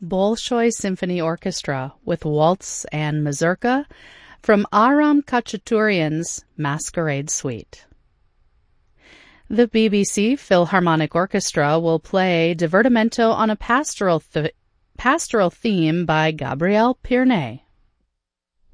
Bolshoi Symphony Orchestra with Waltz and Mazurka from Aram Khachaturian's Masquerade Suite. The BBC Philharmonic Orchestra will play Divertimento on a pastoral theme by Gabriel Pirné.